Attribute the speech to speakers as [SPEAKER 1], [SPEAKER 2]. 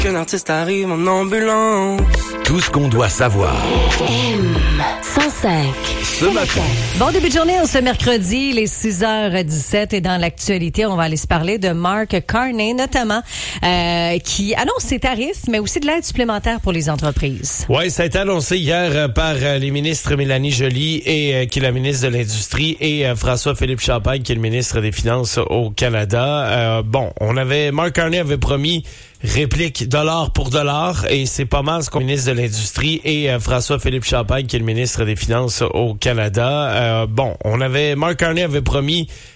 [SPEAKER 1] Qu'un artiste arrive en ambulance.
[SPEAKER 2] Tout ce qu'on doit savoir.
[SPEAKER 3] M105.
[SPEAKER 2] Ce matin.
[SPEAKER 4] Bon début de journée, ce mercredi, il est 6h17 et dans l'actualité, on va aller se parler de Mark Carney, notamment, qui annonce ses tarifs, mais aussi de l'aide supplémentaire pour les entreprises.
[SPEAKER 5] Oui, ça a été annoncé hier par les ministres Mélanie Joly, qui est la ministre de l'Industrie, et François-Philippe Champagne, qui est le ministre des Finances au Canada. Mark Carney avait promis réplique dollar pour dollar, et c'est pas mal ce qu'on ministre de l'Industrie et François-Philippe Champagne, qui est le ministre des Finances au Canada. Mark Carney avait promis